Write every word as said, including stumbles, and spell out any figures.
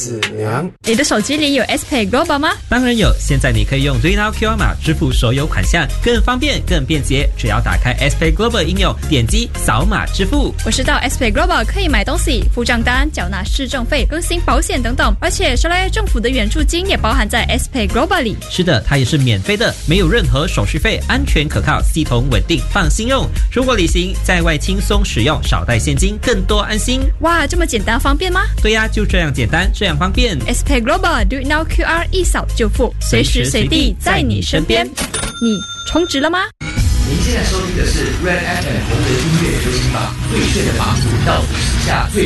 子娘。 你的手机里有 S Pay Global 吗？ 当然有，现在你可以用 DreamNow Q R 码支付所有款项，更方便更便捷。只要打开 S Pay Global 应用，点击扫码支付。 我知道 S Pay Global 可以买东西、付账单、缴纳市政费、更新保险等等，而且沙拉越政府的援助金也包含在 S Pay Global 里。 是的，它也是免费的，没有任何手续费，安全可靠，系统稳定，放心用。出国旅行在外轻松使用，少带现金，更多安心。 哇，这么简单方便吗？ 对呀，就这样简单，这样方便。 S Pay Global Do It Now Q R 一扫就付，随时随地在你身边。你充值了吗？ 您现在收听的是 Red F M 红人音乐流行榜，最炫的榜，到底时下最